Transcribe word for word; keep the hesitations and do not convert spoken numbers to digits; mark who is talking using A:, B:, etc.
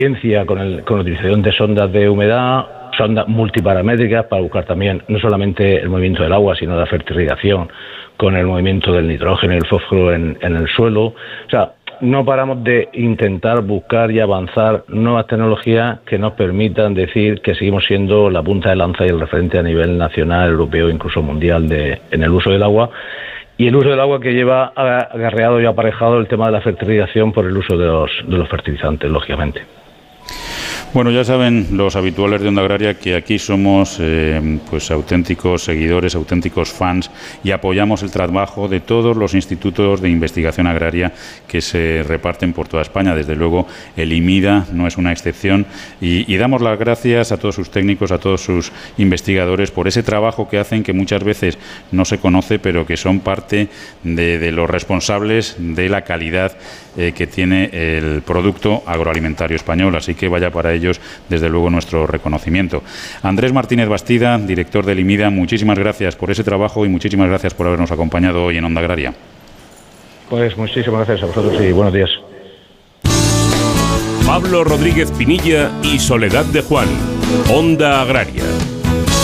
A: ciencia con, el, con la utilización de sondas de humedad, sondas multiparamétricas para buscar también no solamente el movimiento del agua, sino la fertirrigación con el movimiento del nitrógeno y el fósforo en, en el suelo. O sea, no paramos de intentar buscar y avanzar nuevas tecnologías que nos permitan decir que seguimos siendo la punta de lanza y el referente a nivel nacional, europeo, incluso mundial de, en el uso del agua. Y el uso del agua que lleva acarreado y aparejado el tema de la fertilización por el uso de los, de los fertilizantes, lógicamente.
B: Bueno, ya saben los habituales de Onda Agraria que aquí somos eh, pues auténticos seguidores, auténticos fans y apoyamos el trabajo de todos los institutos de investigación agraria que se reparten por toda España. Desde luego el IMIDA no es una excepción y, y damos las gracias a todos sus técnicos, a todos sus investigadores por ese trabajo que hacen, que muchas veces no se conoce, pero que son parte de, de los responsables de la calidad eh, que tiene el producto agroalimentario español. Así que vaya para ellos, desde luego, nuestro reconocimiento. Andrés Martínez Bastida, director del IMIDA, muchísimas gracias por ese trabajo y muchísimas gracias por habernos acompañado hoy en Onda Agraria.
A: Pues muchísimas gracias a vosotros y buenos días.
C: Pablo Rodríguez Pinilla y Soledad de Juan, Onda Agraria.